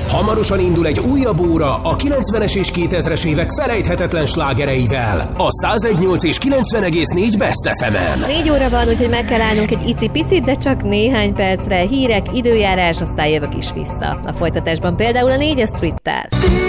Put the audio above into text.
Hamarosan indul egy újabb óra a 90-es és 2000-es évek felejthetetlen slágereivel. A 101.8 és 90,4 Best FM-en. 4 óra van, úgyhogy meg kell állnunk egy icipicit, de csak néhány percre. Hírek, időjárás, aztán jövök is vissza. A folytatásban például a 4-es Street-tel.